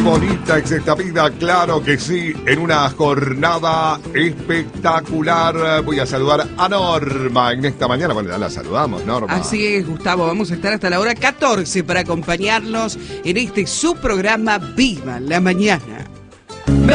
bonita es esta vida, claro que sí, en una jornada espectacular. Voy a saludar a Norma en esta mañana. Bueno, ya la saludamos, Norma. Así es, Gustavo, vamos a estar hasta la hora 14 para acompañarlos en este su programa Viva la Mañana.